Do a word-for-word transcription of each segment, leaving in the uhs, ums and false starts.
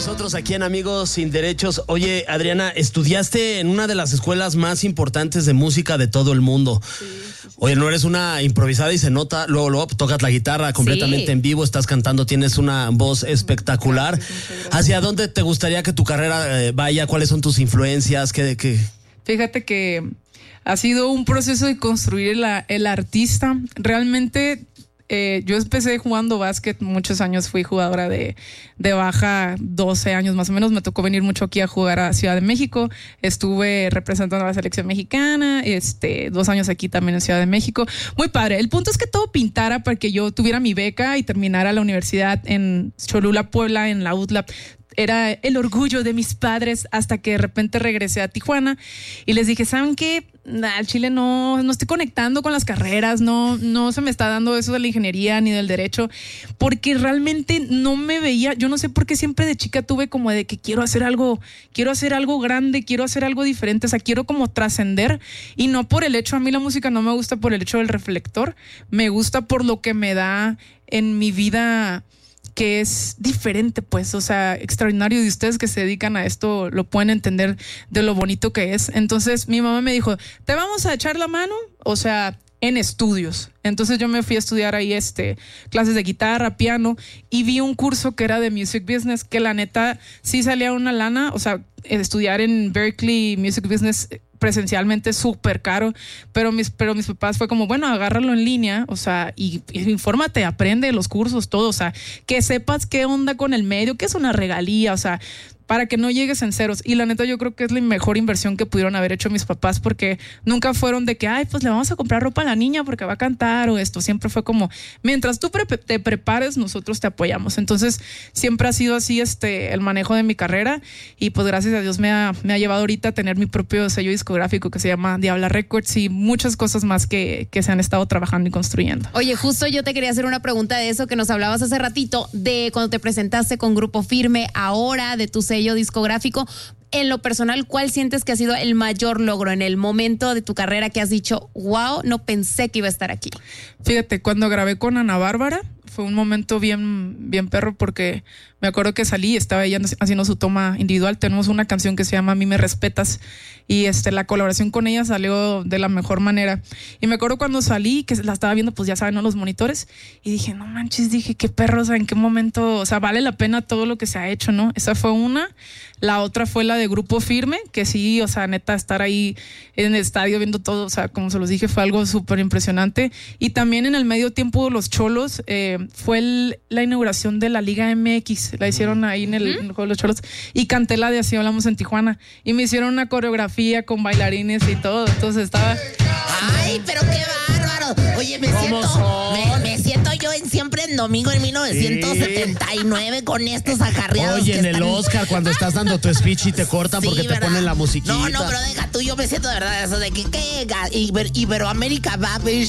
nosotros aquí en Amigos Sin Derechos. Oye, Adriana, estudiaste en una de las escuelas más importantes de música de todo el mundo. Sí, sí, sí. Oye, no eres una improvisada y se nota, luego, luego tocas la guitarra completamente sí. en vivo, estás cantando, tienes una voz espectacular. ¿Hacia dónde te gustaría que tu carrera eh, vaya? ¿Cuáles son tus influencias? ¿Qué, qué? Fíjate que ha sido un proceso de construir el, el artista. Realmente eh, yo empecé jugando básquet muchos años, fui jugadora de, de baja, doce años más o menos. Me tocó venir mucho aquí a jugar a Ciudad de México. Estuve representando a la selección mexicana, este, dos años aquí también en Ciudad de México. Muy padre. El punto es que todo pintara para que yo tuviera mi beca y terminara la universidad en Cholula, Puebla, en la U T L A P. Era el orgullo de mis padres hasta que de repente regresé a Tijuana y les dije, ¿saben qué? Al Chile no, no estoy conectando con las carreras, no, no se me está dando eso de la ingeniería ni del derecho, porque realmente no me veía. Yo no sé por qué siempre de chica tuve como de que quiero hacer algo, quiero hacer algo grande, quiero hacer algo diferente, o sea, quiero como trascender, y no por el hecho, a mí la música no me gusta por el hecho del reflector, me gusta por lo que me da en mi vida, que es diferente, pues, o sea, extraordinario, y ustedes que se dedican a esto lo pueden entender de lo bonito que es. Entonces mi mamá me dijo, te vamos a echar la mano, o sea, en estudios. Entonces yo me fui a estudiar ahí este, clases de guitarra, piano, y vi un curso que era de Music Business, que la neta sí salía una lana, o sea, estudiar en Berkeley Music Business presencialmente súper caro, pero mis, pero mis papás fue como, bueno, agárralo en línea, o sea, y, y infórmate, aprende los cursos, todo, o sea, que sepas qué onda con el medio, qué es una regalía, o sea, para que no llegues en ceros. Y la neta yo creo que es la mejor inversión que pudieron haber hecho mis papás, porque nunca fueron de que, ay, pues le vamos a comprar ropa a la niña porque va a cantar o esto. Siempre fue como, mientras tú pre- te prepares, nosotros te apoyamos. Entonces siempre ha sido así este el manejo de mi carrera, y pues gracias a Dios me ha, me ha llevado ahorita a tener mi propio sello discográfico que se llama Diabla Records, y muchas cosas más que, que se han estado trabajando y construyendo. Oye, justo yo te quería hacer una pregunta de eso que nos hablabas hace ratito, de cuando te presentaste con Grupo Firme, ahora de tu sello discográfico. En lo personal, ¿cuál sientes que ha sido el mayor logro en el momento de tu carrera que has dicho, wow, no pensé que iba a estar aquí? Fíjate, cuando grabé con Ana Bárbara fue un momento bien, bien perro, porque me acuerdo que salí y estaba ella haciendo su toma individual. Tenemos una canción que se llama A mí me respetas, y este, la colaboración con ella salió de la mejor manera. Y me acuerdo cuando salí, que la estaba viendo, pues ya saben, ¿no?, los monitores, y dije, no manches, dije, qué perro, o sea, en qué momento, o sea, vale la pena todo lo que se ha hecho, ¿no? Esa fue una. La otra fue la de Grupo Firme, que sí, o sea, neta, estar ahí en el estadio viendo todo, o sea, como se los dije, fue algo súper impresionante. Y también en el medio tiempo, los Cholos, eh, fue el, la inauguración de la Liga M X, la hicieron ahí en el, ¿Mm? en el juego de los Cholos, y canté la de Así Hablamos en Tijuana, y me hicieron una coreografía con bailarines y todo, entonces estaba... ¡Ay, pero qué bárbaro! Oye, me siento, me, me siento yo en Siempre en Domingo en mil novecientos setenta y nueve sí. con estos acarreados. Oye, que en están... el Oscar, cuando estás dando tu speech y te cortan sí, porque ¿verdad? Te ponen la musiquita. No, no, pero deja tú, yo me siento de verdad eso de que, que Iber, Iberoamérica va, sí.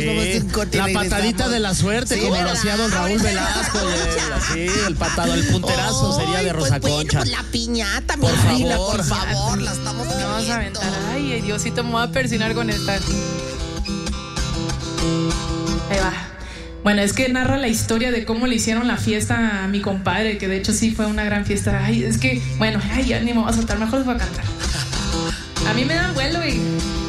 La patadita de la suerte, sí, como ¿verdad? Lo hacía don Raúl Velasco. Sí, el patado, el punterazo oh, sería de Rosa pues Concha. Bueno, pues la piñata, mi por reina, favor, por favor, la estamos pidiendo. Vamos a aventar. Ay, Diosito, me voy a persinar con esta. Ahí va. Bueno, es que narra la historia de cómo le hicieron la fiesta a mi compadre, que de hecho sí fue una gran fiesta. Ay, es que, bueno, ay, ya ni me voy a soltar, mejor les voy a cantar. A mí me dan vuelo y...